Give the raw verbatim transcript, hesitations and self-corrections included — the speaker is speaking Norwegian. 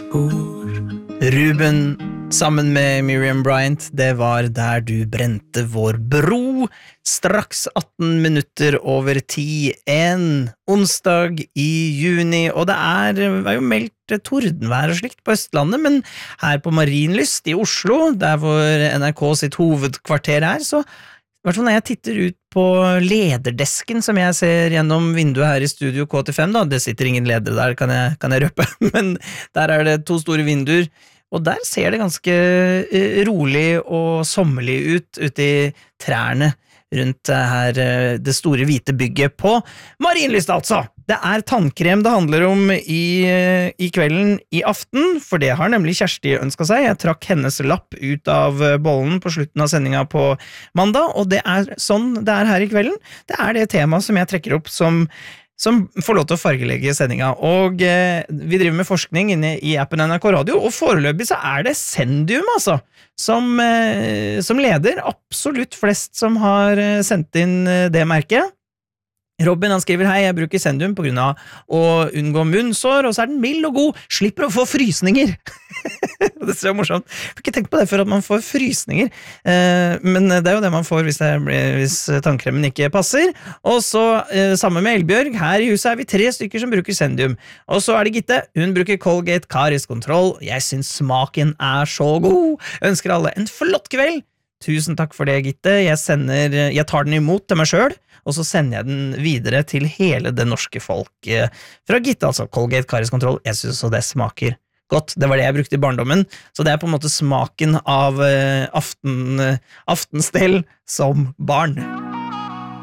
Ruben sammen med Miriam Bryant, det var Der du brente vår bro, straks atten minutter over ti, en onsdag i juni, og det er, er jo meldt tordenvær og slikt på Østlandet, men her på Marienlyst i Oslo, der hvor N R K sitt hovedkvarter er, så i hvert fall når jeg titter ut på lederdesken som jeg ser gjennom vinduet her i Studio K åttifem, da, det sitter ingen leder der, kan jeg, kan jeg røpe, men der er det to store vinduer, og der ser det ganske rolig og sommerlig ut ute i trærne rundt her, det store hvite bygget på Marienlyst, altså! Det er tannkrem det handler om i, i kvelden i aften, for det har nemlig Kjersti ønsket seg. Jeg trakk hennes lapp ut av bollen på slutten av sendinga på mandag, og det er sånn det er her i kvelden. Det er det temaet som jeg trekker opp som som får lov til å fargelegge sendinga, og eh, vi driver med forskning inne i appen N R K Radio, og foreløpig så er det Sendium, altså, som, eh, som leder absolutt flest som har eh, sendt inn eh, det merket. Robin han skriver, hei, jeg bruker Sendium på grunn av å unngå munnsår, og så er den mild og god, slipper å få frysninger. Det er så morsomt. Jeg har ikke tenkt på det før at man får frysninger, eh, men det er jo det man får hvis, det blir, hvis tannkremen ikke passer. Og så, eh, sammen med Elbjørg, her i huset er vi tre stykker som bruker Sendium. Og så er det Gitte, hun bruker Colgate Caries Control. Jeg synes smaken er så god. Ønsker alle en flott kveld. Tusen takk for det, Gitte. Jeg, sender, jeg tar den imot til meg selv, og så sender jeg den videre til hele det norske folk. Fra Gitte, altså Colgate Caries Control. Jeg synes så det smaker godt. Det var det jeg brukte i barndommen, så det er på en måte smaken av aften, aftenstell som barn.